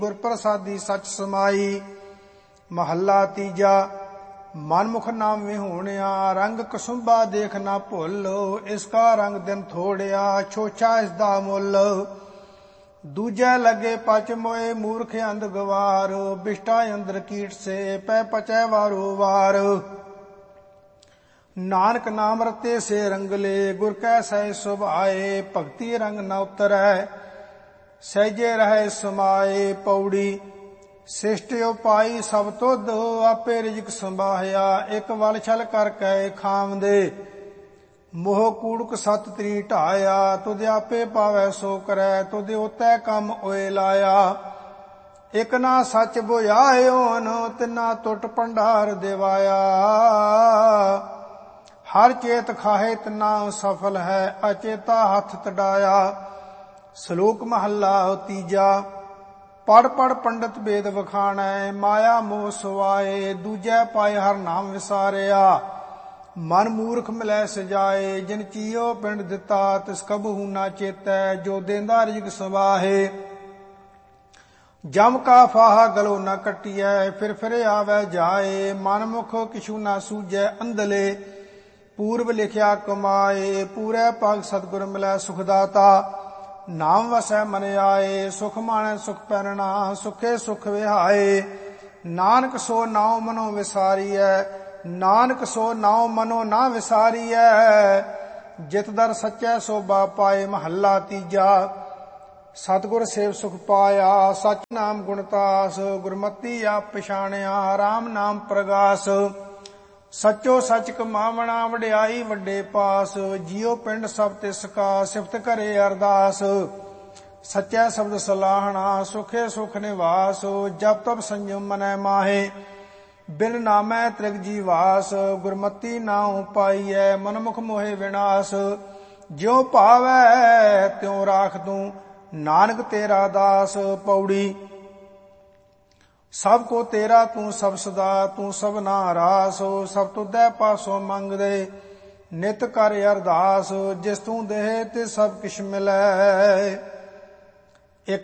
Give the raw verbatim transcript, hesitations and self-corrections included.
ਗੁਰ ਪ੍ਰਸਾਦੀ ਸਚ ਸਮਾਈ। ਮਹੱਲਾ ਤੀਜਾ। ਮਨਮੁਖ ਨਾਮ ਵਿਹੂਣਿਆ, ਰੰਗ ਕਸੁੰਬਾ ਦੇਖ ਨਾ ਭੁੱਲ। ਇਸ ਕਾ ਰੰਗ ਦਿਨ ਥੋੜਿਆ, ਛੋਛਾ ਇਸ ਦਾ ਮੁੱਲ। ਦੂਜੈ ਲੱਗੇ ਪਚ ਮੋਏ, ਮੂਰਖ ਅੰਧ ਗਵਾਰ। ਬਿਸ਼ਟਾ ਅੰਦਰ ਕੀਟ ਸੇ, ਪੈ ਪਚੈ ਵਾਰੋ ਵਾਰ। ਨਾਨਕ ਨਾਮ ਰਤੇ ਸੇ ਰੰਗਲੇ, ਗੁਰ ਕੈ ਸਹਿ ਸੁਭਾਏ। ਭਗਤੀ ਰੰਗ ਨ ਉਤਰੈ, ਸਹਿਜੇ ਰਹਿ ਸਮਾਏ। ਪੌੜੀ। ਸਿਸ਼ਟ ਉਪਾਈ ਸਭ ਤੁਧ, ਆਪੇ ਰਿਜਕ ਸੰਭਾਹਿਆ। ਇੱਕ ਵਲ ਛਲ ਕਰ ਕੈ ਖਾਵਦੇ, ਮੋਹ ਕੂੜਕ ਸਤ ਤ੍ਰੀ ਢਾਇਆ। ਤੁਧ ਆਪੇ ਪਾਵੈ ਸੋ ਕਰੈ, ਤੁਧ ਉਤੈ ਕੰਮ ਓਏ ਲਾਇਆ। ਇਕ ਨਾ ਸੱਚ ਬੁਝਾਇਓਨ, ਤਿਨਾ ਟੁੱਟ ਭੰਡਾਰ ਦਿਵਾਇਆ। ਹਰ ਚੇਤ ਖਾਹੇ ਤਿਨਾ ਸਫਲ ਹੈ, ਅਚੇਤਾ ਹੱਥ ਤਡਾਇਆ। ਸ਼ਲੋਕ ਮਹੱਲਾ ਤੀਜਾ। ਪੜ ਪੜ ਪੰਡਤ ਵੇਦ ਵਖਾਣੈ, ਮਾਇਆ ਮੋਹ ਸੁਆਏ। ਦੂਜੈ ਪਾਏ ਹਰ ਨਾਮ ਵਿਸਾਰਿਆ, ਮਨ ਮੂਰਖ ਮਿਲੈ ਸਜਾਏ। ਜਿਨ ਚੀਓ ਪਿੰਡ ਦਿੱਤਾ, ਤਿਸ ਕਬਹੂ ਨਾ ਚੇਤੈ। ਜੋ ਦੇਂਦਾ ਰਿਜਕ ਸਵਾਹੇ, ਜਮ ਕਾ ਫਾਹਾ ਗਲੋ ਨ ਕੱਟੀਐ। ਫਿਰ ਫਿਰ ਆਵੈ ਜਾਏ, ਮਨਮੁਖ ਕਿਛੂ ਨਾ ਸੂਝੈ ਅੰਧਲੇ। ਪੂਰਬ ਲਿਖਿਆ ਕਮਾਏ, ਪੂਰੈ ਪਗ ਸਤਿਗੁਰ ਮਿਲੈ ਸੁਖ ਦਾਤਾ। ਨਾਮ ਵਸੈ ਮਨ ਆਏ, ਸੁਖ ਮਾਣੈ ਸੁਖ ਪੈਰਣਾ। ਸੁਖੇ ਸੁਖ ਵਿਹਾਏ, ਨਾਨਕ ਸੋ ਨਾਉ ਮਨੋ ਵਿਸਾਰੀਐ। ਨਾਨਕ ਸੋ ਨਾਉ ਮਨੋ ਨਾ ਵਿਸਾਰੀਐ, ਜਿਤ ਦਰ ਸੱਚੈ ਸੋਭਾ ਪਾਏ। ਮਹੱਲਾ ਤੀਜਾ। ਸਤਿਗੁਰ ਸੇਵ ਸੁਖ ਪਾਇਆ, ਸਚ ਨਾਮ ਗੁਣਤਾਸ। ਗੁਰਮਤੀ ਆਪ ਪਛਾਣਿਆ, ਰਾਮ ਨਾਮ ਪ੍ਰਗਾਸ। ਸੱਚੋ ਸੱਚ ਕਮਾਵਣਾ, ਵਡਿਆਈ ਵੱਡੇ ਪਾਸ। ਜੀਉ ਪਿੰਡ ਸਭ ਤਿਸ ਕਾ, ਸਿਫਤ ਕਰੇ ਅਰਦਾਸ। ਸੱਚੈ ਸ਼ਬਦ ਸਲਾਹਣਾ, ਸੁਖੇ ਸੁਖ ਨਿਵਾਸ। ਜਪ ਤਪ ਸੰਜਮ ਮਨੈ ਮਾਹੇ, ਬਿਨ ਨਾਮੈ ਤ੍ਰਿਗ ਜੀਵਾਸ। ਗੁਰਮਤੀ ਨਾਉ ਪਾਈਐ, ਮਨਮੁਖ ਮੋਹਿ ਵਿਨਾਸ਼। ਜਿਉ ਭਾਵੈ ਤਿਉ ਰਾਖ ਤੂੰ, ਨਾਨਕ ਤੇਰਾ ਦਾਸ। ਪੌੜੀ। ਸਭ ਕੋ ਤੇਰਾ ਤੂੰ ਸਭ ਸਦਾ, ਤੂੰ ਸਭਨਾ ਰਾਸ। ਸਭ ਤੁਧੈ ਪਾਸੋਂ ਮੰਗਦੇ, ਨਿਤ ਕਰ ਅਰਦਾਸ। ਜਿਸ ਤੂੰ ਦੇਹ ਤੇ ਸਭ ਕਿਛ ਮਿਲੈ।